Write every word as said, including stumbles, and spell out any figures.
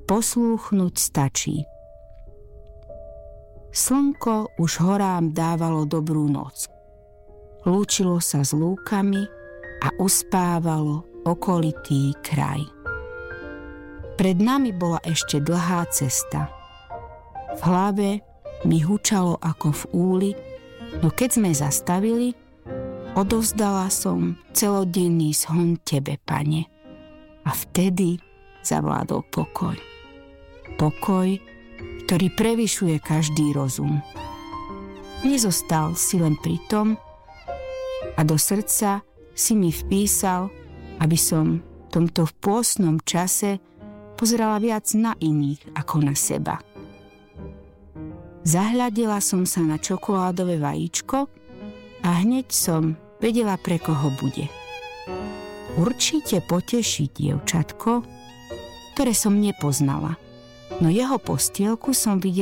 poslúchnuť stačí. Slnko už horám dávalo dobrú noc. Lúčilo sa s lúkami a uspávalo okolitý kraj. Pred nami bola ešte dlhá cesta. V hlave mi hučalo ako v úli, no keď sme zastavili, odovzdala som celodenný zhon tebe, Pane. A vtedy zavládol pokoj. Pokoj, ktorý prevyšuje každý rozum. Nezostal si len pri tom a do srdca si mi vpísal, aby som v tomto pôstnom čase pozerala viac na iných ako na seba. Zahľadila som sa na čokoládové vajíčko a hneď som vedela, pre koho bude. Určite poteší dievčatko, ktoré som nepoznala, no jeho postielku som videla